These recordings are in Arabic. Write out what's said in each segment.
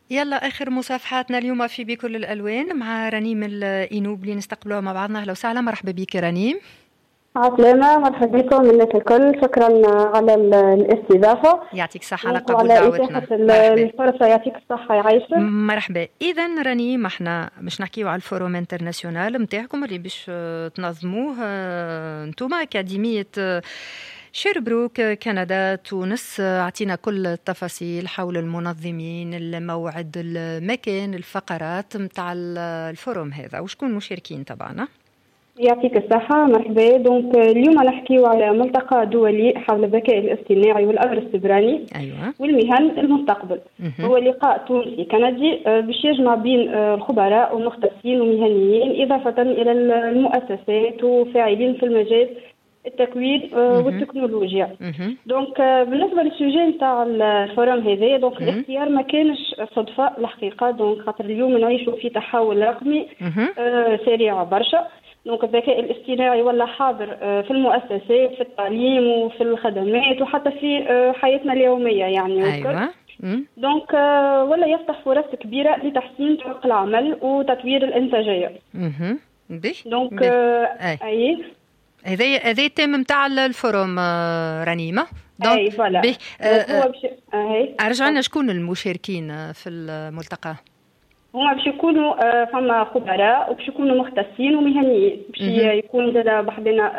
يلا آخر مصافحاتنا اليوم في بكل الألوان مع رنيم الإينوب اللي نستقبلوها مع بعضنا. أهلا وسهلا، مرحبا بك رنيم. عسلامة، مرحبا بكم الناس الكل. شكرا على الاستضافة. يعطيك الصحة على قبول وعلى دعوتنا. إتاحة الفرصة. يعطيك الصحة يعيشك. مرحبا. إذا رنيم احنا باش نحكيو على الفوروم انترناسيونال نتاعكم اللي باش تنظموه انتوما أكاديمية شيربروك كندا تونس. اعطينا كل التفاصيل حول المنظمين، الموعد، المكان، الفقرات متاع الفوروم هذا وشكون مشاركين طبعا. يعطيك الصحة، مرحبا. دونك اليوم نحكيو على ملتقى دولي حول الذكاء الاصطناعي والأمر السبراني. أيوة. والمهن المستقبل. هو لقاء تونسي كندي باش يجمع بين الخبراء ومختصين ومهنيين إضافة إلى المؤسسات وفاعلين في المجال التكوين والتكنولوجيا. دونك بالنسبه للسوجي نتاع الفورم هذايا، دونك الاختيار ما كانش صدفه الحقيقه. دونك خاطر اليوم نعيشوا في تحول رقمي سريع برشا. دونك الذكاء الاصطناعي ولا حاضر في المؤسسات، في التعليم وفي الخدمات وحتى في حياتنا اليوميه يعني. أيوة. دونك ولا يفتح فرص كبيره لتحسين طرق العمل وتطوير الانتاجيه. دونك اي هذا التيم نتاع الفوروم رنيمه. دونك فوالا ارجعنا شكون المشاركين في الملتقى؟ هما باش يكونوا فما خبراء وباش يكونوا مختصين ومهنيين. باش يكون زاد بحدنا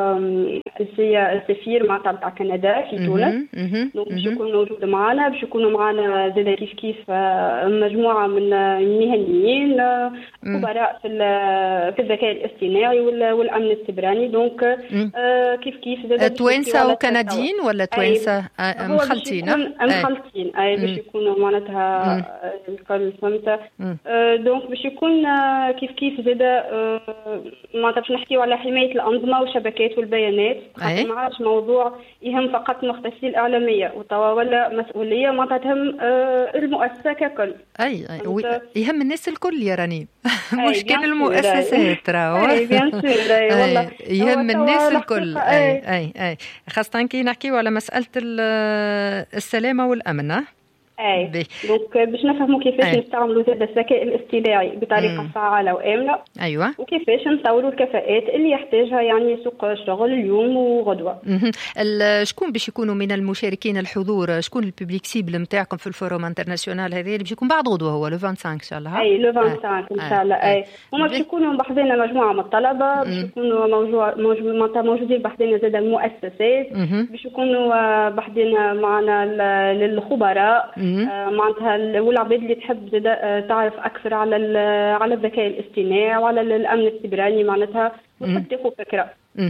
السفير معناتها تاع كندا في تونس. دونك باش يكون موجود معنا. باش يكونوا معنا زاد كيف مجموعه من مهنيين خبراء في الذكاء الاصطناعي والامن السيبراني. دونك كيف زاد توانسه وكنديين ولا توانسه مخلطين؟ مخلطين اي باش يكونوا معناتها الكل فهمت. دونك باش يكون كيف زاد معناتها باش نحكيو على حماية الأنظمة والشبكات والبيانات. خاطر ما عادش موضوع يهم فقط المختصين الإعلامية ولا مسؤولية معناتها تهم المؤسسة ككل. أي يهم الناس الكل يا رنيم. مش كان المؤسسات راهو. أي بيان سور. أي والله يهم الناس الكل. أي خاصة كي نحكيو على مسألة السلامة والأمن. اي دونك باش نفهموا كيفاش نستعملوا زاد الذكاء الاصطناعي بطريقه فعاله وامنه. ايوه. وكيفاش نطوروا الكفاءات اللي يحتاجها يعني سوق الشغل اليوم وغدوه. شكون باش يكونوا من المشاركين الحضور؟ شكون الببليك سيبل نتاعكم في الفورум انترناسيونال هذا اللي باش يكون بعد غدوه؟ هو لو 25 ان شاء الله. اي لو 25 ان شاء الله. اي هما باش يكونوا بحذنا مجموعه من الطلبه. باش يكونوا موجودين بحذنا زاد المؤسسات. باش يكونوا بحذنا معنا للخبراء معناتها والعباد اللي تحب تعرف اكثر على الذكاء الاصطناعي وعلى الامن السيبراني معناتها وتحب تاخذ فكره.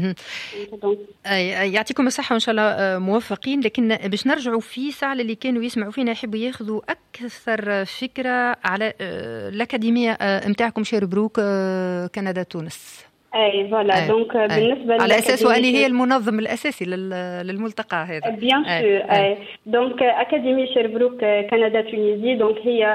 يعطيكم الصحة وإن شاء الله موفقين. لكن باش نرجعوا في ساعة اللي كانوا يسمعوا فينا يحبوا ياخذوا أكثر فكرة على الأكاديمية متاعكم شيربروك كندا تونس. اي فوالا. دونك بالنسبه على اساس واني هي المنظم الاساسي للملتقى هذا. بيان سور. اي دونك اكاديميه شيربروك كندا تونيزي. دونك هي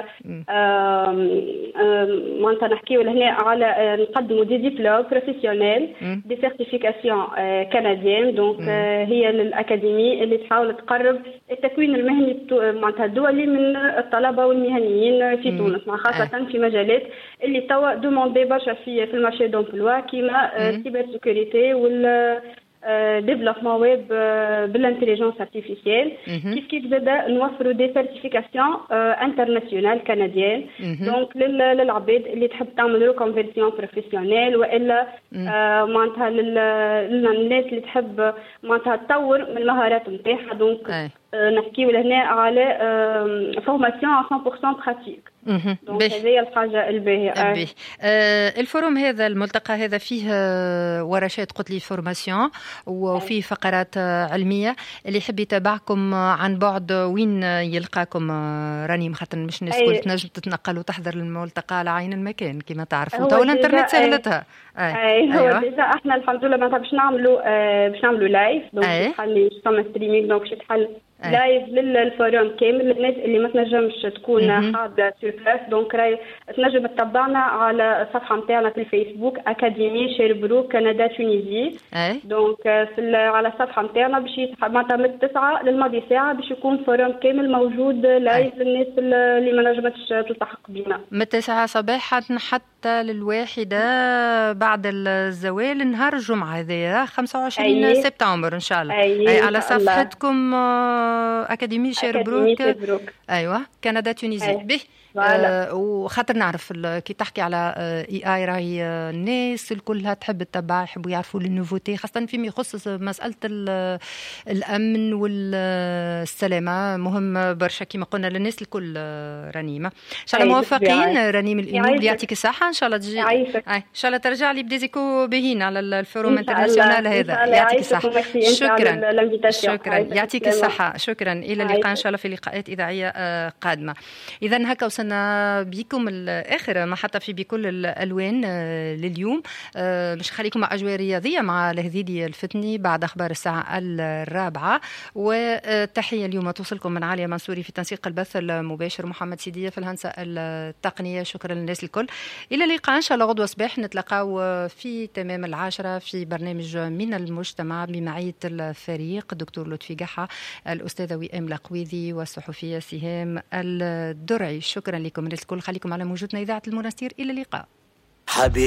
معناتها نحكيو لهنا على نقدموا دي ديبلوم بروفيسيونيل دي سيرتيفيكاسيون كنديين. دونك هي الاكاديميه اللي تحاول تقرب التكوين المهني معناتها الدولي من الطلبه والمهنيين في تونس، مع خاصه في مجالات اللي توا دوموندي برشا في المارشي دومبلوا كيما السيبر سيكوريتي وال ديفلوبمون ويب بالانتيليجنس ارتيفيسيال. كيف زاد نوفروا دي سيرتيفيكاسيون انترناسيونال كنديان. دونك للعباد اللي تحب تعمل ريكونفيرسيون بروفيسيونيل والا معناتها للناس اللي تحب معناتها تطور من المهارات نتاعها. دونك نحكيو لهنا على فورماسيون 100% براتيك. دونك هذه الحاجه الباهيه. الفوروم هذا الملتقى هذا فيه ورشات قلت لي فورماسيون وفيه فقرات علميه. اللي يحب يتابعكم عن بعد وين يلقاكم رنيم؟ خاطر مش الناس كل تنجم تتنقل وتحضر الملتقى على عين المكان كما تعرفوا. تو الانترنت سهلتها. هو ديجا احنا الحمد لله باش نعملوا لايف. دونك تحل ستريمينغ. دونك باش تحل لايف للفورم كامل. الناس اللي ما تنجمش تكون حاضره سور بلاس دونك راهي تنجم تتبعنا على الصفحه نتاعنا في الفيسبوك اكاديمي شيربروك كندا تونيزي. دونك على الصفحه نتاعنا باش معناتها من 9 للماضي ساعه باش يكون فورم كامل موجود لايف للناس اللي ما نجمتش تلتحق بينا من 9 صباحا حتى للواحدة بعد الزوال نهار الجمعة هذا 25 سبتمبر إن شاء الله. على صفحتكم أكاديمي شيربروك. أيوة كندا تونيزي به. وخاطر نعرف كي تحكي على اي راهي الناس الكلها تحب تتبع، يحبوا يعرفوا النوفوتي، خاصة فيما يخص مسألة الأمن والسلامة مهم برشا كما قلنا للناس الكل. رنيمة إن شاء الله موفقين. رنيم الإنوب يعطيك الصحة، إن شاء الله تجي إن شاء الله ترجع لي بديزيكو بهين على الفوروم انترناسيونال هذا. يعطيك الصحة. شكرا يعطيك الصحة. شكرا إلى اللقاء إن شاء الله في لقاءات إذاعية قادمة. إذا هكا وصلنا بكم الآخر محطة في بكل الألوان لليوم. مش خليكم مع أجواء رياضية مع الهذيلي الفتني بعد أخبار الساعة 4. وتحية اليوم توصلكم من عالية منصوري في تنسيق البث المباشر، محمد سيدية في الهندسة التقنية. شكرا للناس الكل. إلى اللقاء إن شاء الله غدوة صباح نتلاقاو في تمام 10 في برنامج من المجتمع بمعية الفريق الدكتور لطفي قحة، الأستاذة وئام لقويذي والصحفية سهام الدرعي. شكرا لكم الكل. خليكم على موجودنا إذاعة المنستير. إلى اللقاء.